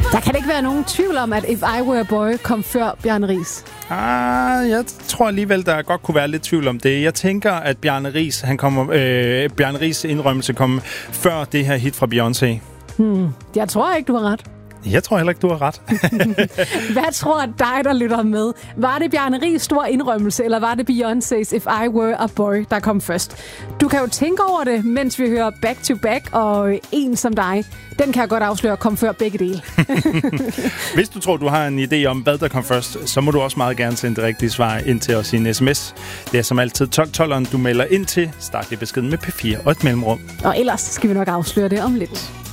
Der kan ikke være nogen tvivl om, at If I Were a Boy kom før Bjarne Riis. Jeg tror alligevel, der godt kunne være lidt tvivl om det. Jeg tænker, at Bjarne Riis indrømmelse kom før det her hit fra Beyoncé. Jeg tror ikke, du har ret. Jeg tror heller ikke, du har ret. Hvad tror dig, der lytter med? Var det Bjarne Riis' store indrømmelse, eller var det Beyoncé's If I Were a Boy, der kom først? Du kan jo tænke over det, mens vi hører Back to Back og En som dig. Den kan jeg godt afsløre kom før begge dele. Hvis du tror, du har en idé om, hvad der kom først, så må du også meget gerne sende det rigtige svar ind til os i en sms. Det er som altid 1212'eren, du melder ind til. Start i beskeden med P4 og et mellemrum. Og ellers skal vi nok afsløre det om lidt.